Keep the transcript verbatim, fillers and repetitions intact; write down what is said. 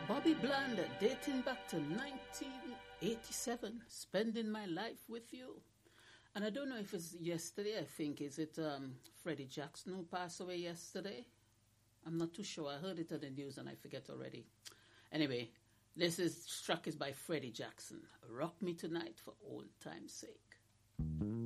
Bobby Bland, dating back to nineteen eighty-seven, spending my life with you. And I don't know if it's yesterday, I think, is it um, Freddie Jackson who passed away yesterday? I'm not too sure. I heard it on the news and I forget already. Anyway, this is track is by Freddie Jackson. Rock Me Tonight for old time's sake.